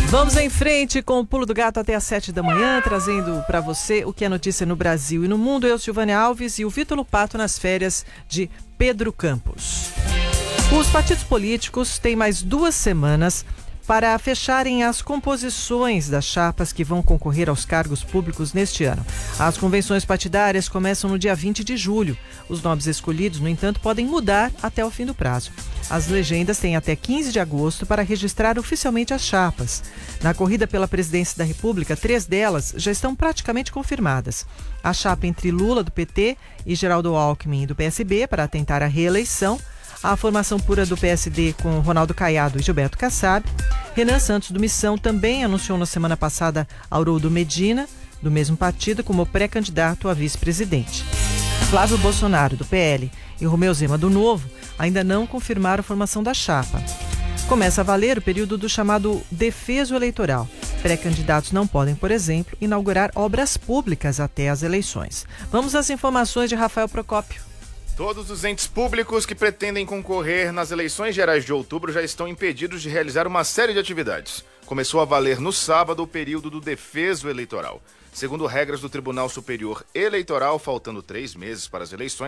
Vamos em frente com o Pulo do Gato até às 7 da manhã, trazendo para você o que é notícia no Brasil e no mundo. Eu, Silvânia Alves, e o Vitor Lupato nas férias de Pedro Campos. Os partidos políticos têm mais 2 semanas para fecharem as composições das chapas que vão concorrer aos cargos públicos neste ano. As convenções partidárias começam no dia 20 de julho. Os nomes escolhidos, no entanto, podem mudar até o fim do prazo. As legendas têm até 15 de agosto para registrar oficialmente as chapas. Na corrida pela presidência da República, 3 delas já estão praticamente confirmadas. A chapa entre Lula, do PT, e Geraldo Alckmin, do PSB, para tentar a reeleição. A formação pura do PSD com Ronaldo Caiado e Gilberto Kassab. Renan Santos, do Missão, também anunciou na semana passada Haroldo Medina, do mesmo partido, como pré-candidato a vice-presidente. Flávio Bolsonaro, do PL, e Romeu Zema, do Novo, ainda não confirmaram a formação da chapa. Começa a valer o período do chamado defeso eleitoral. Pré-candidatos não podem, por exemplo, inaugurar obras públicas até as eleições. Vamos às informações de Rafael Procópio. Todos os entes públicos que pretendem concorrer nas eleições gerais de outubro já estão impedidos de realizar uma série de atividades. Começou a valer no sábado o período do defeso eleitoral. Segundo regras do Tribunal Superior Eleitoral, faltando 3 meses para as eleições,